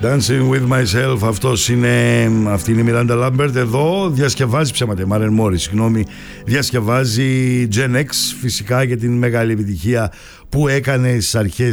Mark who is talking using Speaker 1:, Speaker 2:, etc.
Speaker 1: Dancing with myself, αυτή είναι η Miranda Lambert. Εδώ διασκευάζει ψέματα, Maren Morris, συγγνώμη, διασκευάζει Gen X, φυσικά για την μεγάλη επιτυχία που έκανε στις αρχές